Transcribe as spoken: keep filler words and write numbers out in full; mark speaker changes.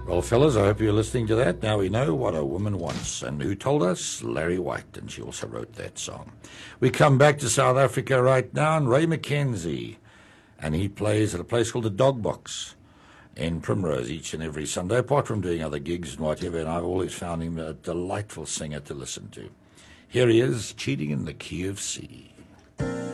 Speaker 1: Well, fellas, I hope you're listening to that. Now we know what a woman wants. And who told us? Larry White, and she also wrote that song. We come back to South Africa right now, and Ray McKenzie. And he plays at a place called the Dog Box in Primrose each and every Sunday, apart from doing other gigs and whatever, and I've always found him a delightful singer to listen to. Here he is, Cheating in the Key of C.